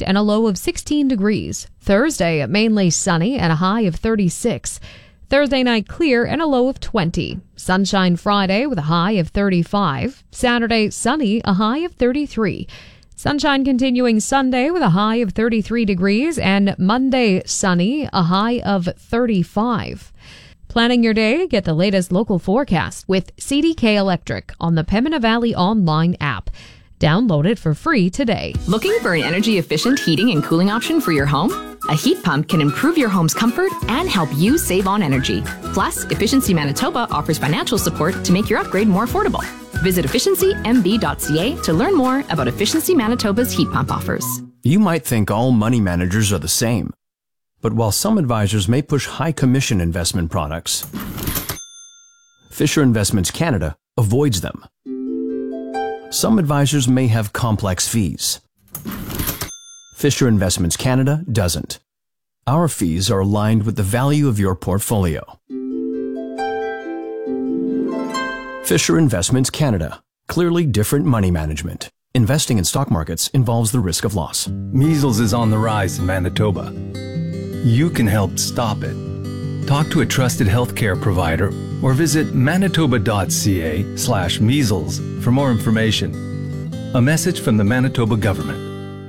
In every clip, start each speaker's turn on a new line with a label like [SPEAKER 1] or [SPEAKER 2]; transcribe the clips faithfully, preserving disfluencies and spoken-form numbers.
[SPEAKER 1] perfect and a low of sixteen degrees. Thursday, mainly sunny and a high of thirty-six. Thursday night clear and a low of twenty. Sunshine Friday with a high of thirty-five. Saturday sunny, a high of thirty-three. Sunshine continuing Sunday with a high of thirty-three degrees, and Monday sunny, a high of thirty-five. Planning your day, get the latest local forecast with C D K Electric on the Pembina Valley online app. Download it for free today.
[SPEAKER 2] Looking for an energy-efficient heating and cooling option for your home? A heat pump can improve your home's comfort and help you save on energy. Plus, Efficiency Manitoba offers financial support to make your upgrade more affordable. Visit efficiency m b dot c a to learn more about Efficiency Manitoba's heat pump offers.
[SPEAKER 3] You might think all money managers are the same. But while some advisors may push high commission investment products, Fisher Investments Canada avoids them. Some advisors may have complex fees. Fisher Investments Canada doesn't. Our fees are aligned with the value of your portfolio. Fisher Investments Canada. Clearly different money management. Investing in stock markets involves the risk of loss.
[SPEAKER 4] Measles is on the rise in Manitoba. You can help stop it. Talk to a trusted healthcare provider or visit manitoba dot c a slash measles for more information. A message from the Manitoba government.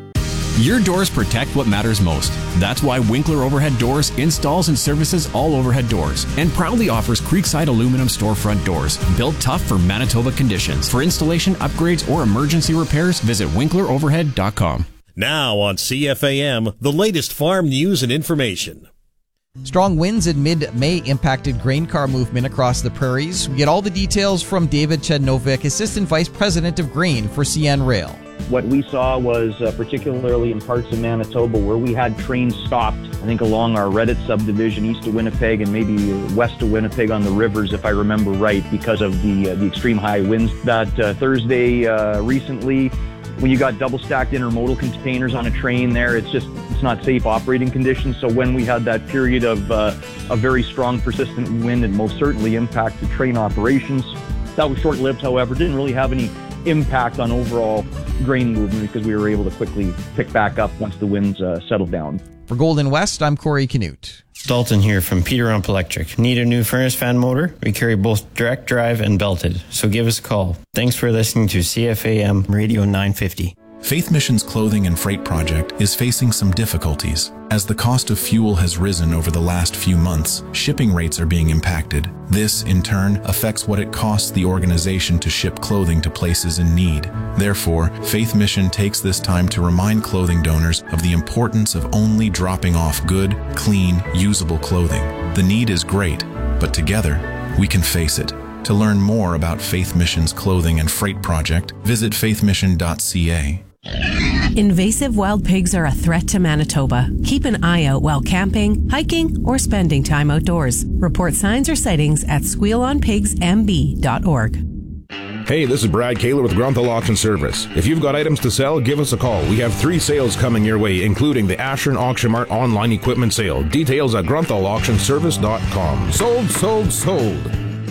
[SPEAKER 5] Your doors protect what matters most. That's why Winkler Overhead Doors installs and services all overhead doors and proudly offers Creekside aluminum storefront doors, built tough for Manitoba conditions. For installation, upgrades, or emergency repairs, visit winkler overhead dot com.
[SPEAKER 6] Now on C F A M, the latest farm news and information.
[SPEAKER 7] Strong winds in mid-May impacted grain car movement across the prairies. We get all the details from David Chednovic, Assistant Vice President of Grain for C N Rail.
[SPEAKER 8] What we saw was uh, particularly in parts of Manitoba where we had trains stopped, I think along our Reddit subdivision east of Winnipeg and maybe west of Winnipeg on the rivers, if I remember right, because of the uh, the extreme high winds. That uh, Thursday uh, recently, when you got double-stacked intermodal containers on a train there, it's just it's not safe operating conditions. So when we had that period of uh, a very strong, persistent wind, it most certainly impacted train operations. That was short-lived, however, didn't really have any impact on overall grain movement because we were able to quickly pick back up once the winds uh, settled down.
[SPEAKER 7] For Golden West, I'm Corey Canute.
[SPEAKER 9] Dalton here from Peter Rump Electric. Need a new furnace fan motor? We carry both direct drive and belted, so give us a call. Thanks for listening to C F A M Radio nine fifty.
[SPEAKER 10] Faith Mission's clothing and freight project is facing some difficulties. As the cost of fuel has risen over the last few months, shipping rates are being impacted. This, in turn, affects what it costs the organization to ship clothing to places in need. Therefore, Faith Mission takes this time to remind clothing donors of the importance of only dropping off good, clean, usable clothing. The need is great, but together, we can face it. To learn more about Faith Mission's clothing and freight project, visit faith mission dot c a.
[SPEAKER 11] Invasive wild pigs are a threat to Manitoba. Keep an eye out while camping, hiking, or spending time outdoors. Report signs or sightings at squeal on pigs m b dot org.
[SPEAKER 12] Hey, this is Brad Kaler with Grunthal Auction Service. If you've got items to sell, give us a call. We have three sales coming your way, including the Ashern Auction Mart online equipment sale. Details at grunthal auction service dot com. Sold, sold, sold.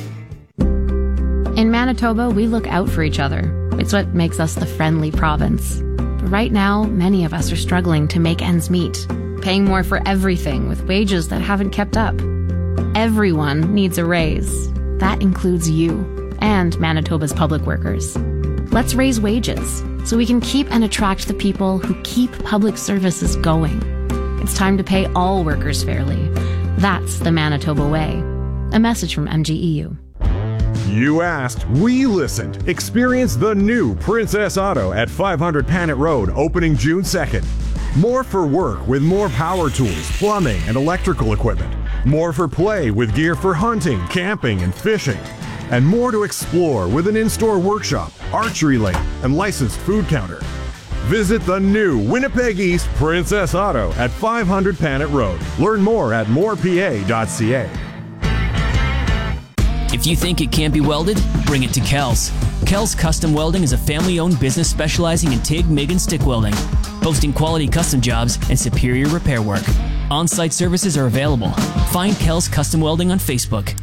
[SPEAKER 13] In Manitoba, we look out for each other. It's what makes us the friendly province. But right now, many of us are struggling to make ends meet, paying more for everything with wages that haven't kept up. Everyone needs a raise. That includes you and Manitoba's public workers. Let's raise wages so we can keep and attract the people who keep public services going. It's time to pay all workers fairly. That's the Manitoba way. A message from M G E U.
[SPEAKER 14] You asked, we listened. Experience the new Princess Auto at five hundred Panet Road, opening June second. More for work with more power tools, plumbing, and electrical equipment. More for play with gear for hunting, camping, and fishing. And more to explore with an in-store workshop, archery lane, and licensed food counter. Visit the new Winnipeg East Princess Auto at five hundred Panet Road. Learn more at more p a dot c a.
[SPEAKER 15] If you think it can't be welded, bring it to Kells. Kells Custom Welding is a family-owned business specializing in TIG, MIG, and stick welding, boasting quality custom jobs and superior repair work. On-site services are available. Find Kells Custom Welding on Facebook.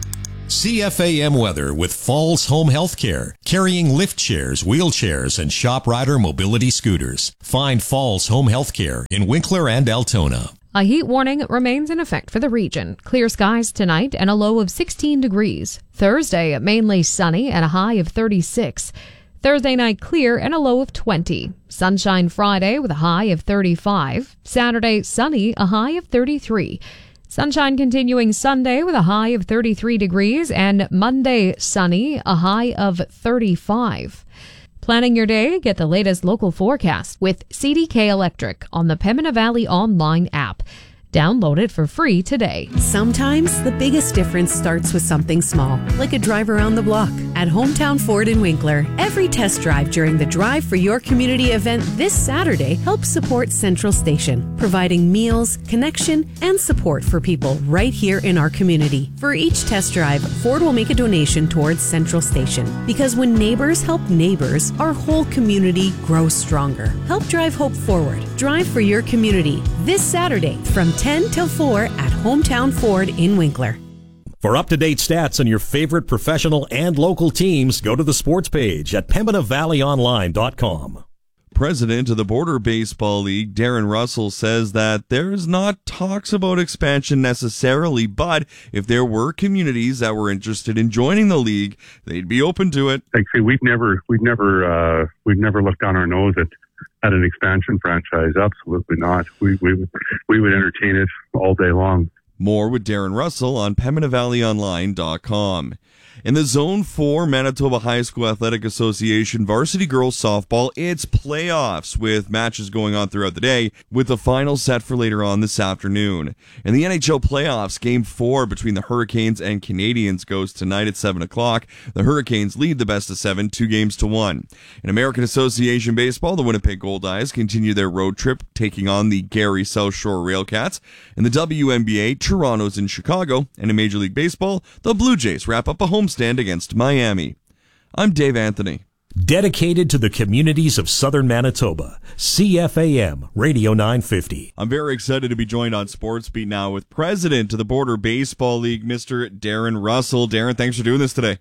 [SPEAKER 6] C F A M weather with Falls Home Healthcare, carrying lift chairs, wheelchairs, and ShopRider mobility scooters. Find Falls Home Healthcare in Winkler and Altona.
[SPEAKER 1] A heat warning remains in effect for the region. Clear skies tonight and a low of sixteen degrees. Thursday, mainly sunny and a high of thirty-six. Thursday night clear and a low of twenty. Sunshine Friday with a high of thirty-five. Saturday, sunny, a high of thirty-three. Sunshine continuing Sunday with a high of thirty-three degrees, and Monday sunny, a high of thirty-five. Planning your day, get the latest local forecast with C D K Electric on the Pembina Valley Online app. Download it for free today.
[SPEAKER 11] Sometimes the biggest difference starts with something small, like a drive around the block. At Hometown Ford in Winkler, every test drive during the Drive for Your Community event this Saturday helps support Central Station, providing meals, connection, and support for people right here in our community. For each test drive, Ford will make a donation towards Central Station. Because when neighbors help neighbors, our whole community grows stronger. Help drive hope forward. Drive for Your Community this Saturday from ten till four at Hometown Ford in Winkler.
[SPEAKER 6] For up-to-date stats on your favorite professional and local teams, go to the sports page at pembina valley online dot com.
[SPEAKER 16] President of the Border Baseball League, Darren Russell, says that there's not talks about expansion necessarily, but if there were communities that were interested in joining the league, they'd be open to it.
[SPEAKER 17] Like I say, we've never, we've never, uh, we've never looked down our nose at, at an expansion franchise. Absolutely not. We, we, we would entertain it all day long.
[SPEAKER 16] More with Darren Russell on pembina valley online dot com. In the Zone four Manitoba High School Athletic Association Varsity Girls Softball, it's playoffs with matches going on throughout the day, with the final set for later on this afternoon. In the N H L playoffs, Game four between the Hurricanes and Canadiens goes tonight at seven o'clock. The Hurricanes lead the best of seven, two games to one. In American Association Baseball, the Winnipeg Goldeyes continue their road trip, taking on the Gary South Shore Railcats. In the W N B A, Toronto's in Chicago. And in Major League Baseball, the Blue Jays wrap up a homestand against Miami. I'm Dave Anthony.
[SPEAKER 6] Dedicated to the communities of southern Manitoba, C F A M Radio nine fifty.
[SPEAKER 16] I'm very excited to be joined on Sports Beat now with President of the Border Baseball League, Mister Darren Russell. Darren, thanks for doing this today.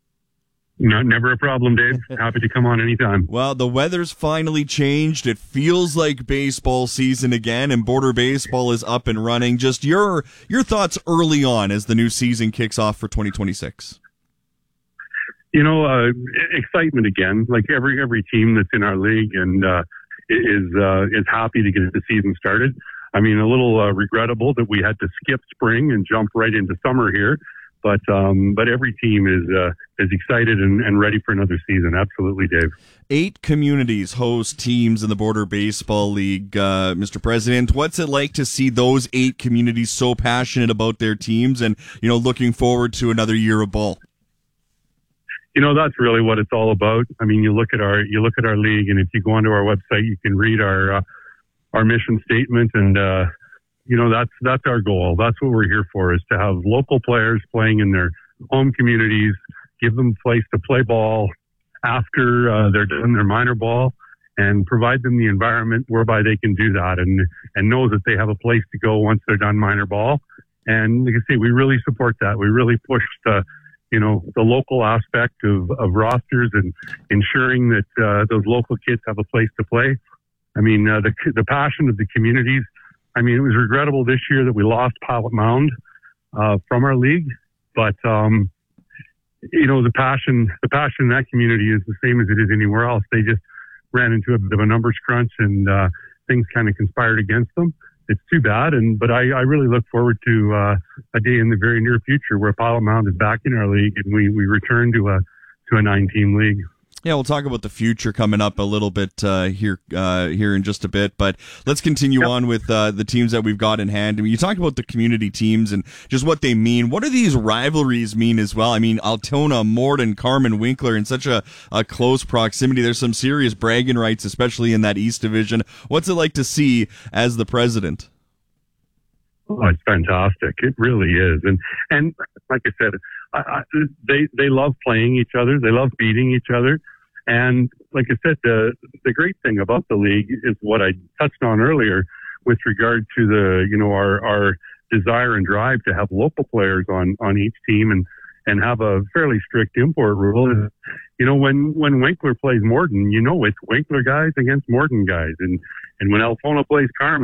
[SPEAKER 17] No, never a problem, Dave. Happy to come on anytime.
[SPEAKER 16] Well, the weather's finally changed. It feels like baseball season again, and Border Baseball is up and running. Just your your thoughts early on as the new season kicks off for twenty twenty-six.
[SPEAKER 17] You know, uh, excitement again. Like every every team that's in our league and uh, is uh, is happy to get the season started. I mean, a little uh, regrettable that we had to skip spring and jump right into summer here. But um, but every team is uh, is excited and, and ready for another season. Absolutely, Dave.
[SPEAKER 16] Eight communities host teams in the Border Baseball League, uh, Mister President. What's it like to see those eight communities so passionate about their teams and, you know, looking forward to another year of ball?
[SPEAKER 17] You know, that's really what it's all about. I mean, you look at our you look at our league, and if you go onto our website, you can read our uh, our mission statement and. Uh, You know, that's that's our goal. That's what we're here for, is to have local players playing in their home communities, give them a place to play ball after uh, they're done their minor ball, and provide them the environment whereby they can do that and, and know that they have a place to go once they're done minor ball. And like I say, we really support that. We really push the, you know, the local aspect of, of rosters and ensuring that uh, those local kids have a place to play. I mean, uh, the the passion of the communities. I mean, it was regrettable this year that we lost Pilot Mound uh, from our league, but um, you know, the passion, the passion in that community is the same as it is anywhere else. They just ran into a bit of a numbers crunch, and uh, things kind of conspired against them. It's too bad, and but I, I really look forward to uh, a day in the very near future where Pilot Mound is back in our league, and we we return to a to a nine-team league.
[SPEAKER 16] Yeah, we'll talk about the future coming up a little bit uh, here uh, here in just a bit, but let's continue yep. on with uh, the teams that we've got in hand. I mean, you talk about the community teams and just what they mean. What do these rivalries mean as well? I mean, Altona, Morden, Carman, Winkler in such a, a close proximity. There's some serious bragging rights, especially in that East Division. What's it like to see as the president?
[SPEAKER 17] Oh, it's fantastic. It really is. And and like I said, I, I, they they love playing each other. They love beating each other. And like I said, the the great thing about the league is what I touched on earlier with regard to the, you know, our, our desire and drive to have local players on, on each team and, and have a fairly strict import rule is, you know, when, when Winkler plays Morden, you know, it's Winkler guys against Morden guys. And, and when Altona plays Carman,